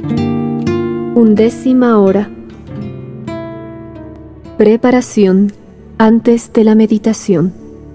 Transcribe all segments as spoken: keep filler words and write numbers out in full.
Undécima hora. Preparación antes de la meditación.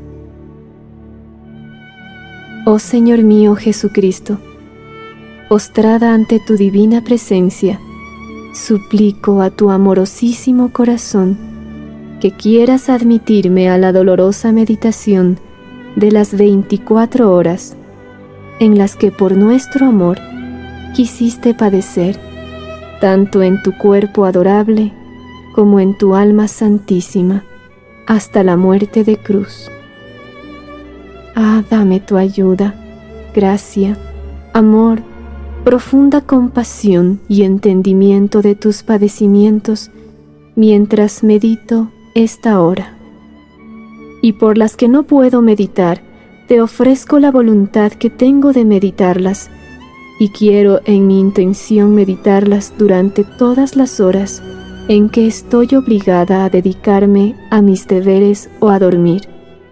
Oh Señor mío Jesucristo, postrada ante tu divina presencia, suplico a tu amorosísimo corazón que quieras admitirme a la dolorosa meditación de las veinticuatro horas en las que por nuestro amor quisiste padecer, tanto en tu cuerpo adorable como en tu alma santísima, hasta la muerte de cruz. Ah, dame tu ayuda, gracia, amor, profunda compasión y entendimiento de tus padecimientos mientras medito esta hora. Y por las que no puedo meditar, te ofrezco la voluntad que tengo de meditarlas, y quiero en mi intención meditarlas durante todas las horas en que estoy obligada a dedicarme a mis deberes o a dormir.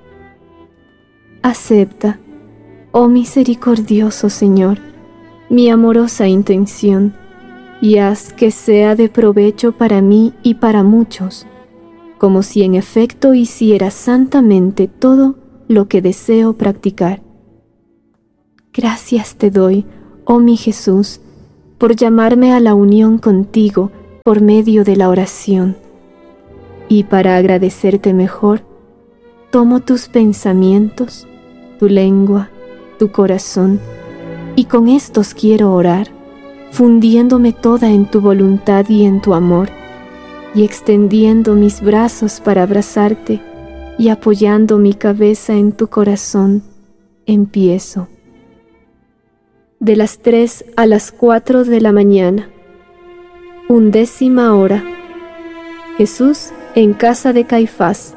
Acepta, oh misericordioso Señor, mi amorosa intención, y haz que sea de provecho para mí y para muchos, como si en efecto hiciera santamente todo lo que deseo practicar. Gracias te doy, oh mi Jesús, por llamarme a la unión contigo por medio de la oración. Y para agradecerte mejor, tomo tus pensamientos, tu lengua, tu corazón, y con estos quiero orar, fundiéndome toda en tu voluntad y en tu amor, y extendiendo mis brazos para abrazarte, y apoyando mi cabeza en tu corazón, empiezo. De las tres a las cuatro de la mañana. Undécima hora. Jesús en casa de Caifás.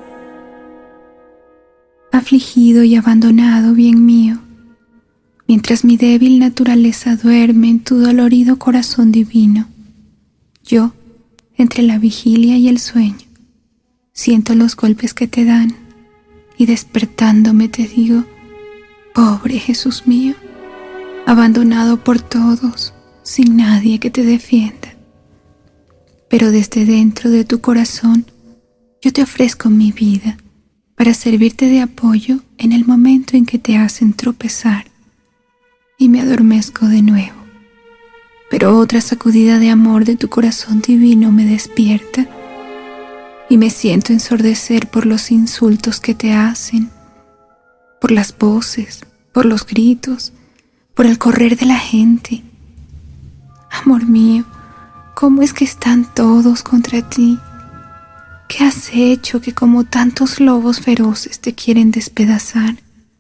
Afligido y abandonado, bien mío, mientras mi débil naturaleza duerme en tu dolorido corazón divino, yo, entre la vigilia y el sueño, siento los golpes que te dan, y despertándome te digo: pobre Jesús mío, abandonado por todos, sin nadie que te defienda. Pero desde dentro de tu corazón yo te ofrezco mi vida para servirte de apoyo en el momento en que te hacen tropezar, y me adormezco de nuevo. Pero otra sacudida de amor de tu corazón divino me despierta, y me siento ensordecer por los insultos que te hacen, por las voces, por los gritos, por el correr de la gente. Amor mío, ¿cómo es que están todos contra ti? ¿Qué has hecho que como tantos lobos feroces te quieren despedazar?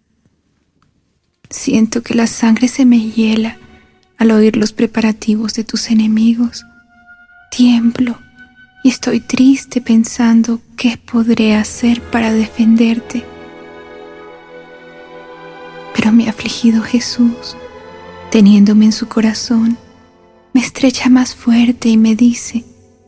Siento que la sangre se me hiela al oír los preparativos de tus enemigos. Tiemblo y estoy triste pensando qué podré hacer para defenderte. Pero mi afligido Jesús, teniéndome en su corazón, me estrecha más fuerte y me dice: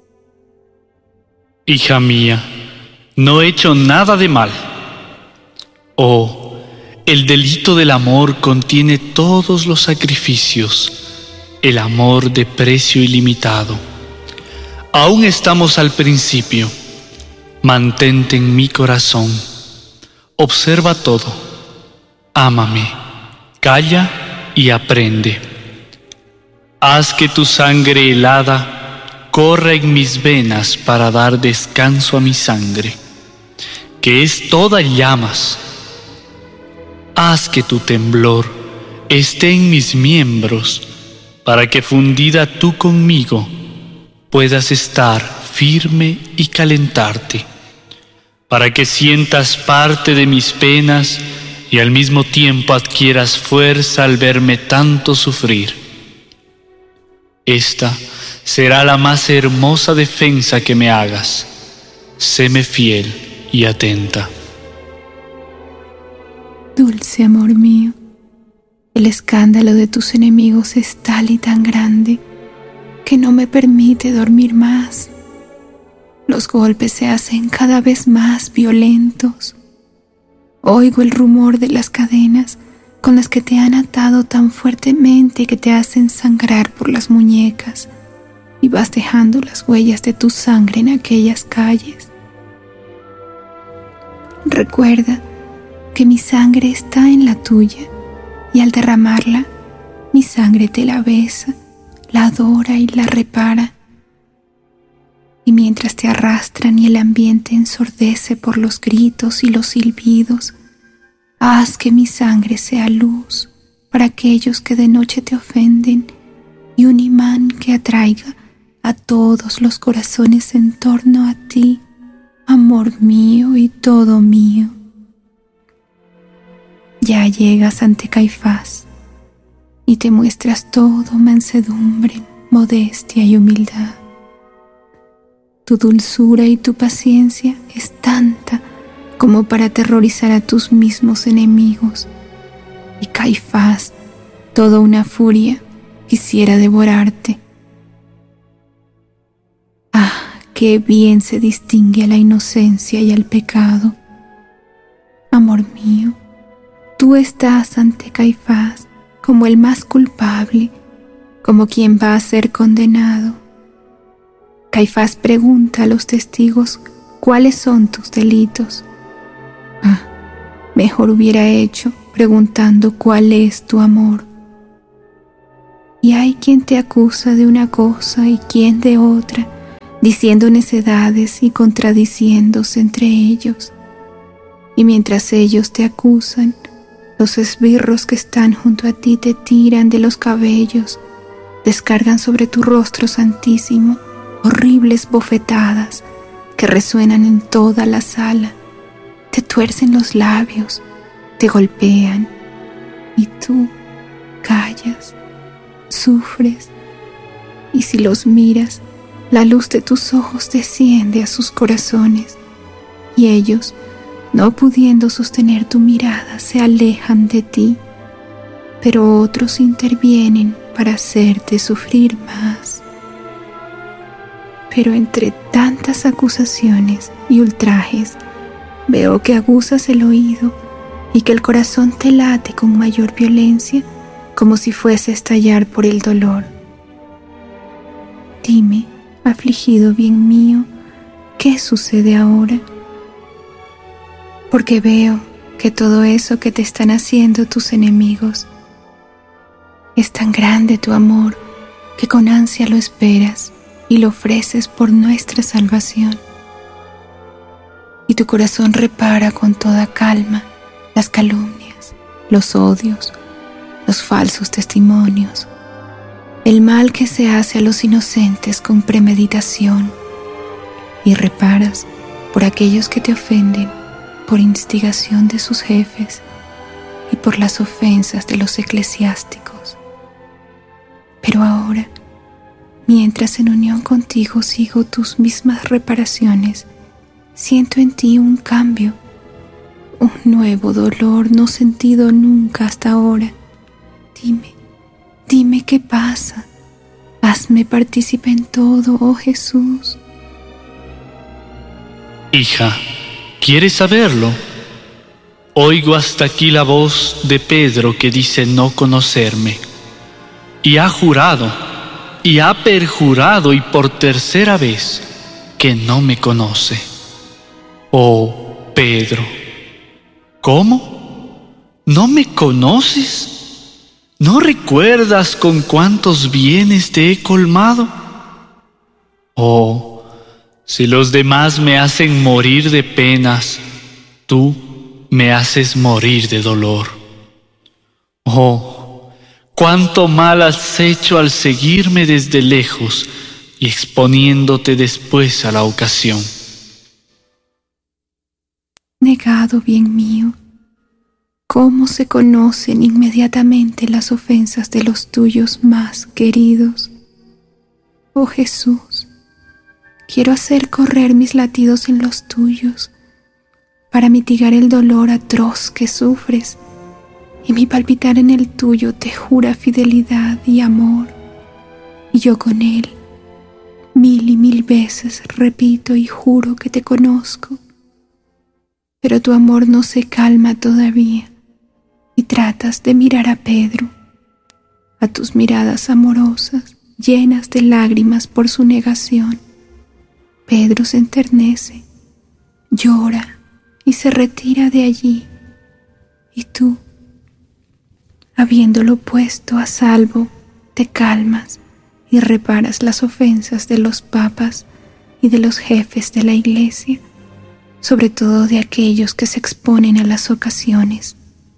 hija mía, no he hecho nada de mal. Oh, el delito del amor contiene todos los sacrificios, el amor de precio ilimitado. Aún estamos al principio. Mantente en mi corazón. Observa todo. Ámame. Calla y aprende. Haz que tu sangre helada corra en mis venas para dar descanso a mi sangre, que es toda llamas. Haz que tu temblor esté en mis miembros, para que fundida tú conmigo puedas estar firme y calentarte, para que sientas parte de mis penas y al mismo tiempo adquieras fuerza al verme tanto sufrir. Esta será la más hermosa defensa que me hagas. Séme fiel y atenta. Dulce amor mío, el escándalo de tus enemigos es tal y tan grande que no me permite dormir más. Los golpes se hacen cada vez más violentos. Oigo el rumor de las cadenas con las que te han atado tan fuertemente que te hacen sangrar por las muñecas y vas dejando las huellas de tu sangre en aquellas calles. Recuerda que mi sangre está en la tuya y al derramarla, mi sangre te la besa, la adora y la repara. Y mientras te arrastran y el ambiente ensordece por los gritos y los silbidos, haz que mi sangre sea luz para aquellos que de noche te ofenden y un imán que atraiga a todos los corazones en torno a ti, amor mío y todo mío. Ya llegas ante Caifás y te muestras todo mansedumbre, modestia y humildad. Tu dulzura y tu paciencia es tanta como para aterrorizar a tus mismos enemigos. Y Caifás, toda una furia, quisiera devorarte. Ah, qué bien se distingue a la inocencia y al pecado. Amor mío, tú estás ante Caifás como el más culpable, como quien va a ser condenado. Caifás pregunta a los testigos cuáles son tus delitos. Ah, mejor hubiera hecho preguntando cuál es tu amor. Y hay quien te acusa de una cosa y quien de otra, diciendo necedades y contradiciéndose entre ellos. Y mientras ellos te acusan, los esbirros que están junto a ti te tiran de los cabellos, descargan sobre tu rostro santísimo horribles bofetadas que resuenan en toda la sala, te tuercen los labios, te golpean, y tú callas, sufres, y si los miras, la luz de tus ojos desciende a sus corazones, y ellos, no pudiendo sostener tu mirada, se alejan de ti, pero otros intervienen para hacerte sufrir más. Pero entre tantas acusaciones y ultrajes, veo que aguzas el oído y que el corazón te late con mayor violencia, como si fuese a estallar por el dolor. Dime, afligido bien mío, ¿qué sucede ahora? Porque veo que todo eso que te están haciendo tus enemigos es tan grande tu amor que con ansia lo esperas y lo ofreces por nuestra salvación. Y tu corazón repara con toda calma las calumnias, los odios, los falsos testimonios, el mal que se hace a los inocentes con premeditación, y reparas por aquellos que te ofenden por instigación de sus jefes y por las ofensas de los eclesiásticos. Pero ahora, mientras en unión contigo sigo tus mismas reparaciones, siento en ti un cambio, un nuevo dolor no sentido nunca hasta ahora. Dime, dime qué pasa. Hazme partícipe en todo, oh Jesús. Hija, ¿quieres saberlo? Oigo hasta aquí la voz de Pedro que dice no conocerme, y ha jurado, y ha perjurado, y por tercera vez, que no me conoce. Oh, Pedro, ¿cómo? ¿No me conoces? ¿No recuerdas con cuántos bienes te he colmado? Oh, si los demás me hacen morir de penas, tú me haces morir de dolor. Oh, cuánto mal has hecho al seguirme desde lejos y exponiéndote después a la ocasión. Negado, bien mío, ¿cómo se conocen inmediatamente las ofensas de los tuyos más queridos? Oh Jesús, quiero hacer correr mis latidos en los tuyos para mitigar el dolor atroz que sufres, y mi palpitar en el tuyo te jura fidelidad y amor, y yo con él mil y mil veces repito y juro que te conozco. Pero tu amor no se calma todavía, y tratas de mirar a Pedro, a tus miradas amorosas, llenas de lágrimas por su negación. Pedro se enternece, llora y se retira de allí. Y tú, habiéndolo puesto a salvo, te calmas y reparas las ofensas de los papas y de los jefes de la Iglesia, sobre todo de aquellos que se exponen a las ocasiones.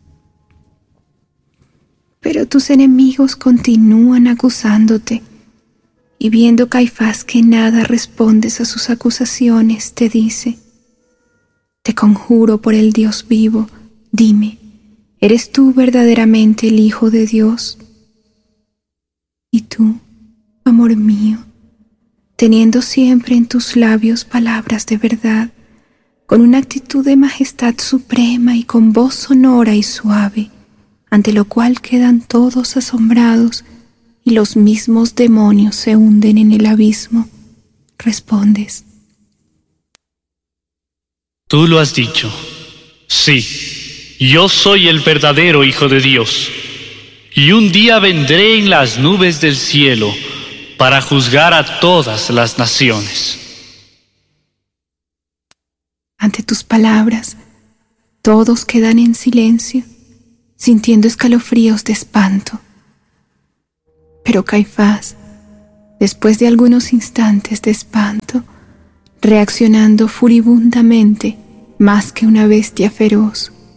Pero tus enemigos continúan acusándote, y viendo Caifás que nada respondes a sus acusaciones, te dice: te conjuro por el Dios vivo, dime, ¿eres tú verdaderamente el Hijo de Dios? Y tú, amor mío, teniendo siempre en tus labios palabras de verdad, con una actitud de majestad suprema y con voz sonora y suave, ante lo cual quedan todos asombrados y los mismos demonios se hunden en el abismo, respondes: Tú lo has dicho. Sí, yo soy el verdadero Hijo de Dios, y un día vendré en las nubes del cielo para juzgar a todas las naciones. Ante tus palabras, todos quedan en silencio, sintiendo escalofríos de espanto. Pero Caifás, después de algunos instantes de espanto, reaccionando furibundamente más que una bestia feroz,